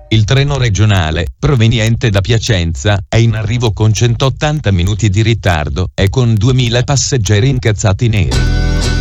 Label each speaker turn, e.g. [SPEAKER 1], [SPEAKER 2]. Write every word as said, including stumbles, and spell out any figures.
[SPEAKER 1] Il treno regionale, proveniente da Piacenza, è in arrivo con centottanta minuti di ritardo e con duemila passeggeri incazzati neri.